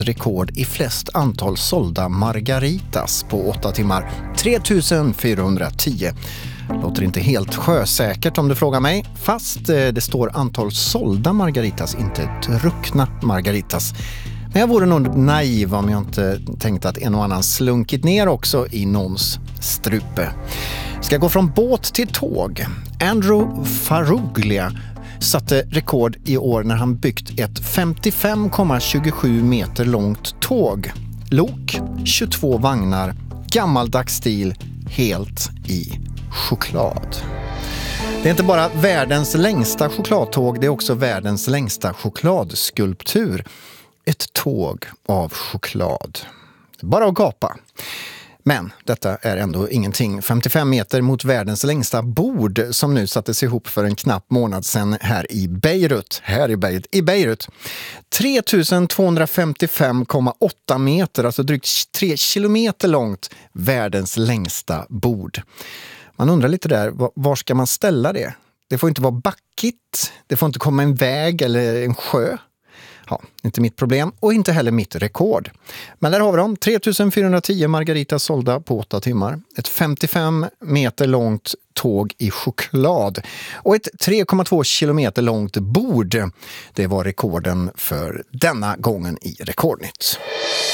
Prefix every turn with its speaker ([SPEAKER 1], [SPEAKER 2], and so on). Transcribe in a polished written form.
[SPEAKER 1] rekord i flest antal sålda margaritas på 8 timmar. 3410. Låter inte helt sjösäkert om du frågar mig, fast det står antal sålda margaritas, inte druckna margaritas. Men jag vore nog naiv om jag inte tänkte att en och annan slunkit ner också i någons strupe. Ska gå från båt till tåg. Andrew Faruglia satte rekord i år när han byggt ett 55,27 meter långt tåg. Lok, 22 vagnar, gammaldags stil, helt i choklad. Det är inte bara världens längsta chokladtåg, det är också världens längsta chokladskulptur. Ett tåg av choklad. Bara att gapa. Men detta är ändå ingenting. 55 meter mot världens längsta bord som nu sattes ihop för en knapp månad sedan här i Beirut. I Beirut. 3255,8 meter, alltså drygt 3 kilometer långt, världens längsta bord. Man undrar lite där, var ska man ställa det? Det får inte vara backigt, det får inte komma en väg eller en sjö. Ja, inte mitt problem och inte heller mitt rekord. Men där har vi dem. 3410 margaritas sålda på 8 timmar. Ett 55 meter långt tåg i choklad. Och ett 3,2 kilometer långt bord. Det var rekorden för denna gången i Rekordnytt.